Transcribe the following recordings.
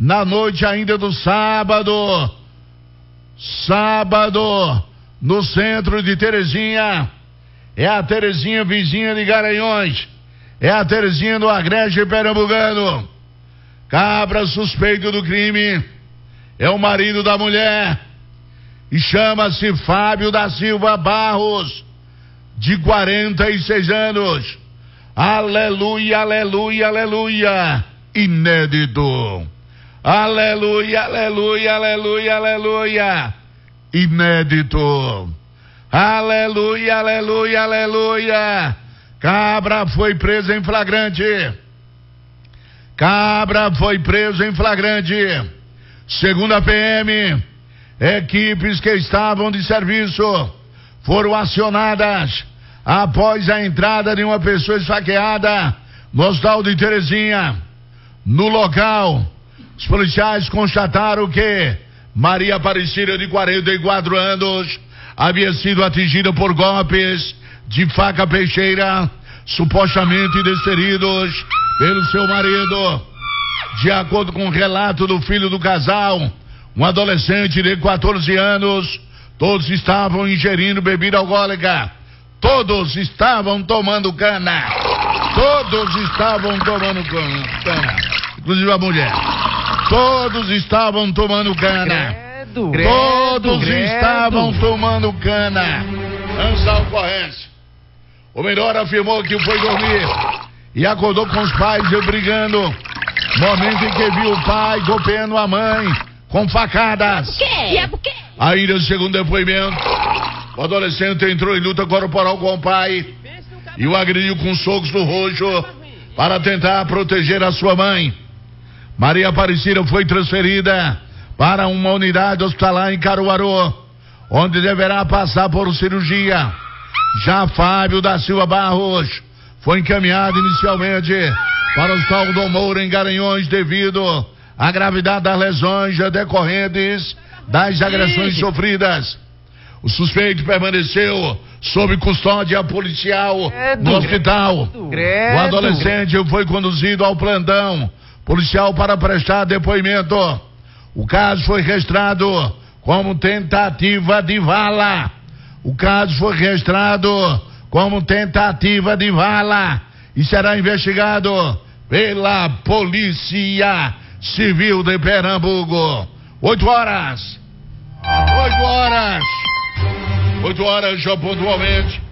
na noite ainda do sábado, no centro de Terezinha. É a Terezinha vizinha de Garanhuns, é a Terezinha do Agreste Pernambucano. Cabra suspeito do crime é o marido da mulher e chama-se Fábio da Silva Barros, de 46 anos. Aleluia, aleluia, aleluia. Inédito. Aleluia, aleluia, aleluia, aleluia. Inédito. Aleluia, aleluia, aleluia. Cabra foi preso em flagrante. Cabra foi preso em flagrante. Segundo a PM, equipes que estavam de serviço foram acionadas após a entrada de uma pessoa esfaqueada no hospital de Terezinha. No local, os policiais constataram que Maria Aparecida, de 44 anos, havia sido atingida por golpes de faca peixeira, supostamente desferidos pelo seu marido. De acordo com o relato do filho do casal, um adolescente de 14 anos, todos estavam ingerindo bebida alcoólica. Todos estavam tomando cana. Todos estavam tomando cana. Inclusive a mulher. Todos estavam tomando cana. Todos estavam tomando cana. Antes da ocorrência, o menor afirmou que foi dormir e acordou com os pais brigando. Momento em que viu o pai golpeando a mãe com facadas. Ainda segundo depoimento, o adolescente entrou em luta corporal com o pai e o agrediu com socos no rosto para tentar proteger a sua mãe. Maria Aparecida foi transferida para uma unidade hospitalar em Caruaru, onde deverá passar por cirurgia. Já Fábio da Silva Barros foi encaminhado inicialmente para o Hospital Dom Moura em Garanhuns devido à gravidade das lesões decorrentes das agressões sofridas. O suspeito permaneceu sob custódia policial no hospital. O adolescente foi conduzido ao plantão policial para prestar depoimento. O caso foi registrado como tentativa de vala. O caso foi registrado como tentativa de vala e será investigado pela Polícia Civil de Pernambuco. 8 horas já pontualmente.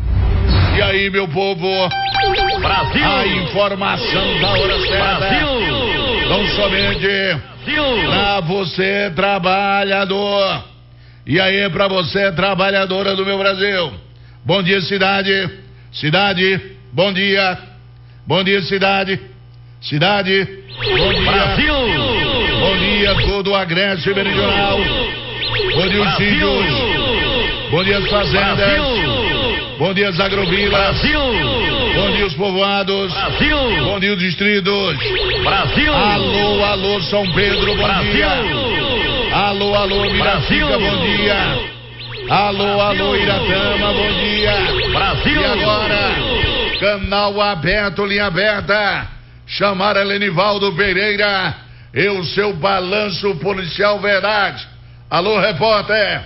E aí, meu povo, Brasil, a informação da hora certa. Brasil, Não somente pra você, trabalhador. E aí, pra você, trabalhadora do meu Brasil. Bom dia, cidade. Cidade, bom dia. Bom dia, cidade. Cidade, bom dia. Brasil. Bom dia, todo o Agreste Meridional. Bom dia, os sítios. Bom dia, as fazendas. Brasil. Bom dia, as agrovilas. Brasil. Bom dia, os povoados. Brasil. Bom dia, os distritos. Brasil. Alô, alô, São Pedro, bom Brasil. dia. Alô, alô, Mirafica, Brasil. bom dia. Alô, alô, Iratama, bom dia. Brasil. E agora, canal aberto, linha aberta. Chamar a Lenivaldo Pereira e o seu balanço policial verdade. Alô, repórter.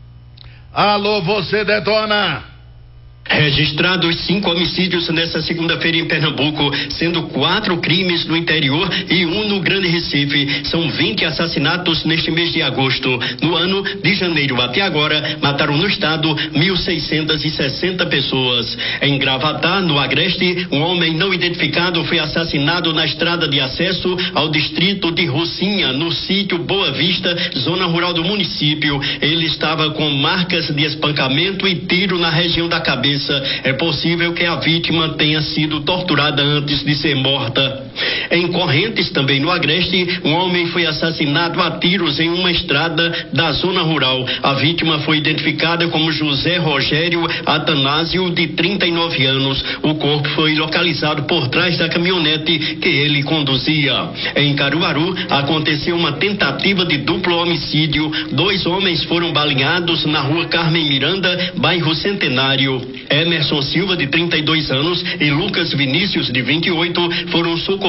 Alô, você detona. Registrados 5 homicídios nesta segunda-feira em Pernambuco, sendo 4 crimes no interior e 1 no Grande Recife. São 20 assassinatos neste mês de agosto. No ano de janeiro até agora, mataram no estado 1.660 pessoas. Em Gravatá, no Agreste, um homem não identificado foi assassinado na estrada de acesso ao distrito de Rocinha, no sítio Boa Vista, zona rural do município. Ele estava com marcas de espancamento e tiro na região da cabeça. É possível que a vítima tenha sido torturada antes de ser morta. Em Correntes, também no Agreste, um homem foi assassinado a tiros em uma estrada da zona rural. A vítima foi identificada como José Rogério Atanásio, de 39 anos. O corpo foi localizado por trás da caminhonete que ele conduzia. Em Caruaru, aconteceu uma tentativa de duplo homicídio. 2 homens foram baleados na rua Carmen Miranda, bairro Centenário. Emerson Silva, de 32 anos, e Lucas Vinícius, de 28, foram socorridos